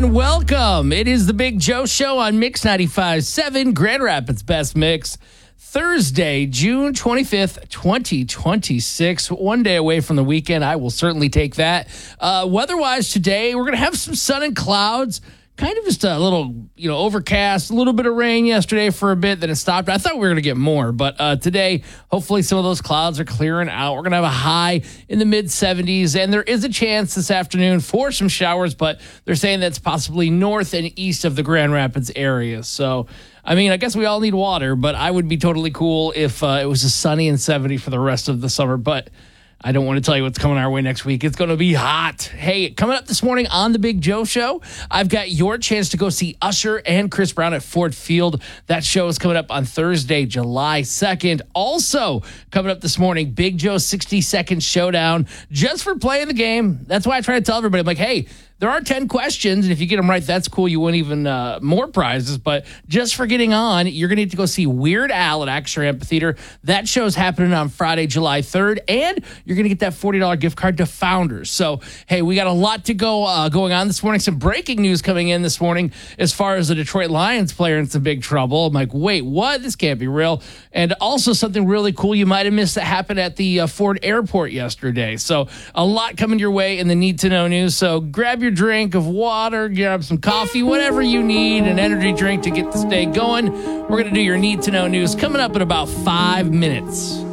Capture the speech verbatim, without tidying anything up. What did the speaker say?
and welcome. It is the Big Joe Show on Mix ninety-five point seven, Grand Rapids Best Mix. Thursday, June twenty-fifth, twenty twenty-six. One day away from the weekend. I will certainly take that. Uh, weather-wise today, we're going to have some sun and clouds. Kind of just a little, you know, overcast, a little bit of rain yesterday for a bit, then it stopped. I thought we were going to get more, but uh, today, hopefully some of those clouds are clearing out. We're going to have a high in the mid seventies, and there is a chance this afternoon for some showers, but they're saying that's possibly north and east of the Grand Rapids area. So, I mean, I guess we all need water, but I would be totally cool if uh, it was a sunny and seventy for the rest of the summer, but I don't want to tell you what's coming our way next week. It's going to be hot. Hey, coming up this morning on The Big Joe Show, I've got your chance to go see Usher and Chris Brown at Ford Field. That show is coming up on Thursday, July second. Also, coming up this morning, Big Joe's sixty-second showdown just for playing the game. That's why I try to tell everybody, I'm like, hey, there are ten questions, and if you get them right, that's cool. You win even uh, more prizes. But just for getting on, you're going to need to go see Weird Al at Actor Amphitheater. That show's happening on Friday, July third, and you're going to get that forty dollars gift card to Founders. So, hey, we got a lot to go uh, going on this morning. Some breaking news coming in this morning as far as the Detroit Lions player in some big trouble. I'm like, wait, what? This can't be real. And also something really cool you might have missed that happened at the uh, Ford Airport yesterday. So, a lot coming your way in the Need to Know news. So, grab your drink of water, grab some coffee, whatever you need, an energy drink to get this day going. We're going to do your Need to Know news coming up in about five minutes.